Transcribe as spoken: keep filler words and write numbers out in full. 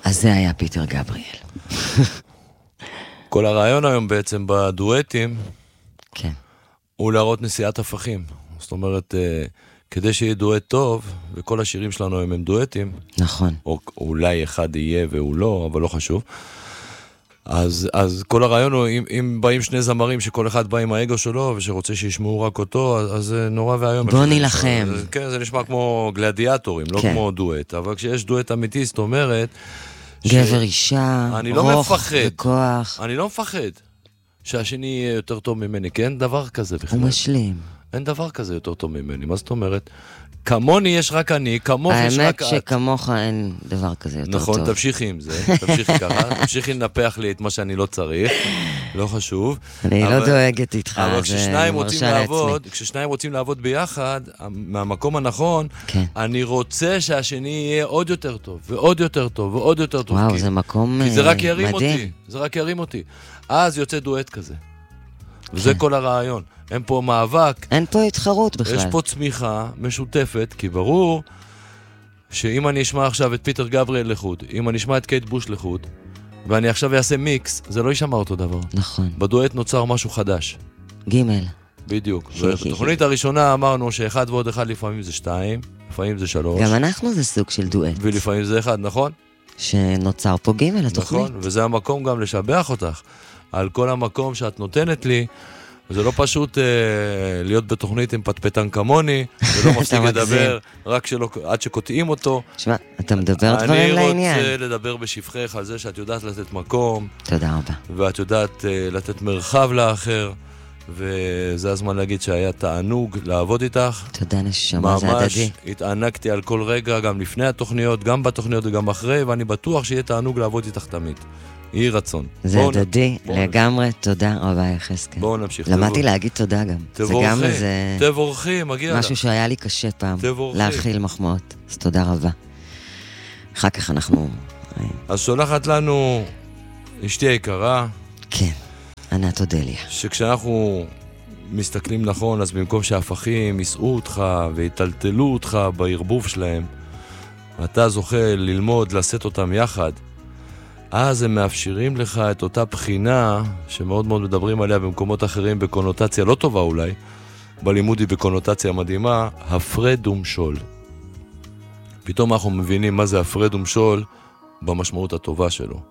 אז זה היה פיטר גבריאל. כל הרעיון היום בעצם בדואטים, כן. הוא להראות נסיעת הפכים. זאת אומרת, כדי שיהיה דואט טוב, וכל השירים שלנו הם דואטים, נכון. או אולי אחד יהיה והוא לא, אבל לא חשוב. אז, אז כל הרעיון הוא, אם, אם באים שני זמרים שכל אחד בא עם האגו שלו, ושרוצה שישמעו רק אותו, אז, אז זה נורא והיום. בוא נלחם. כן, זה נשמע כמו גלדיאטורים, לא כן. כמו דואט. אבל כשיש דואט אמיתי, זאת אומרת... גבר אישה, רוך וכוח. אני לא מפחד שהשני יהיה יותר טוב ממני, כי אין דבר כזה בכלל. הוא משלים. אין דבר כזה יותר טוב ממני, מה זאת אומרת? כמוני יש רק אני, כמוך יש רק את. האמת שכמוך אין דבר כזה יותר טוב. נכון, תמשיכי עם זה, תמשיכי ככה, תמשיכי לנפח לי את מה שאני לא צריך, לא חשוב. אני לא דואגת איתך, אבל כששניים רוצים לעבוד, כששניים רוצים לעבוד ביחד, מהמקום הנכון, אני רוצה שהשני יהיה עוד יותר טוב, ועוד יותר טוב, ועוד יותר טוב. וואו, זה מקום מדהים. כי זה רק ירים אותי, זה רק ירים אותי. אז יוצא דואט כזה. וזה כל הרעיון. אין פה מאבק. אין פה התחרות בכלל. יש פה צמיחה משותפת, כי ברור שאם אני אשמע עכשיו את פיטר גבריאל לחוד, אם אני אשמע את קייט בוש לחוד, ואני עכשיו אעשה מיקס, זה לא יישמע אותו דבר. נכון. בדואט נוצר משהו חדש. גימל. בדיוק. ובתוכנית הראשונה אמרנו שאחד ועוד אחד לפעמים זה שתיים, לפעמים זה שלוש. גם אנחנו זה סוג של דואט. ולפעמים זה אחד, נכון? שנוצר פה גימל התוכנית. נכון, וזה המקום גם לשבח אותך על כל המקום שאת נותנת לי. זה לא פשוט אה, להיות בתוכנית עם פטפטן כמוני, ולא מפסיק לדבר, רק שלא, עד שקוטעים אותו. שמע, אתה מדבר דברים לעניין. אני רוצה לדבר בשפחך על זה שאת יודעת לתת מקום. תודה רבה. ואת יודעת אה, לתת מרחב לאחר, וזה הזמן להגיד שהיה תענוג לעבוד איתך. תודה נשמה, זה הדדי. ממש התענקתי על כל רגע, גם לפני התוכניות, גם בתוכניות וגם אחרי, ואני בטוח שיהיה תענוג לעבוד איתך תמיד. יהי רצון. זה הדדי, לגמרי, תודה רבה יחזקאל. בואו נמשיך. למדתי להגיד תודה גם. תבורכי, תבורכי, מגיע לך. משהו שהיה לי קשה פעם, להכיל מחמאות. אז תודה רבה. אחר כך אנחנו... אז שולחת לנו אשתי היקרה. כן, ענת אודליה. שכשאנחנו מסתכלים נכון, אז במקום שהפכים ייסעו אותך ויטלטלו אותך בערבוב שלהם, אתה זוכה ללמוד, לשאת אותם יחד, אז הם מאפשרים לך את אותה בחינה שמאוד מאוד מדברים עליה במקומות אחרים בקונוטציה לא טובה אולי, בלימוד היא בקונוטציה מדהימה, הפרד ומשול. פתאום אנחנו מבינים מה זה הפרד ומשול במשמעות הטובה שלו.